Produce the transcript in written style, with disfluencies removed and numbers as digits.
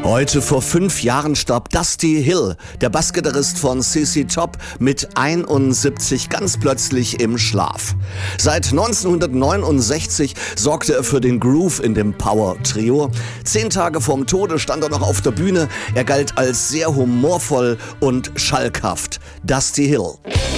Heute vor 5 Jahren starb Dusty Hill, der Bassgitarrist von CC Top, mit 71 ganz plötzlich im Schlaf. Seit 1969 sorgte er für den Groove in dem Power-Trio. 10 Tage vorm Tode stand er noch auf der Bühne. Er galt als sehr humorvoll und schalkhaft. Dusty Hill.